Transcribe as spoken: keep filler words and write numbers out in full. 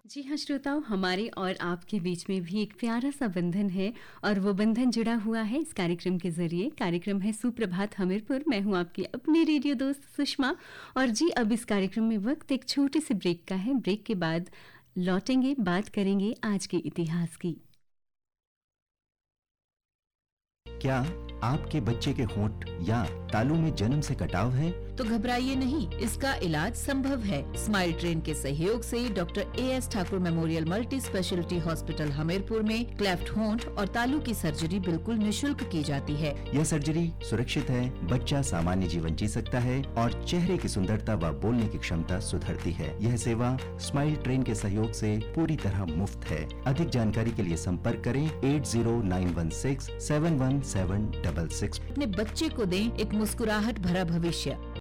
जी हाँ श्रोताओं, हमारे और आपके बीच में भी एक प्यारा सा बंधन है और वो बंधन जुड़ा हुआ है इस कार्यक्रम के जरिए। कार्यक्रम है सुप्रभात हमीरपुर। मैं हूँ आपकी अपनी रेडियो दोस्त सुषमा। और जी अब इस कार्यक्रम में वक्त एक छोटे से ब्रेक का है। ब्रेक के बाद लौटेंगे, बात करेंगे आज के इतिहास की। क्या आपके बच्चे के होंठ या तालू में जन्म से कटाव है? तो घबराइए नहीं, इसका इलाज संभव है। स्माइल ट्रेन के सहयोग से doctor A S Thakur memorial multi speciality hospital Hamirpur में क्लेफ्ट होंठ और तालू की सर्जरी बिल्कुल निशुल्क की जाती है। यह सर्जरी सुरक्षित है, बच्चा सामान्य जीवन जी सकता है और चेहरे की सुंदरता व बोलने की क्षमता सुधरती है। यह सेवा स्माइल ट्रेन के सहयोग से पूरी तरह मुफ्त है। अधिक जानकारी के लिए संपर्क करें eight zero nine one six seven one seven double six. अपने बच्चे को दें एक मुस्कुराहट भरा भविष्य।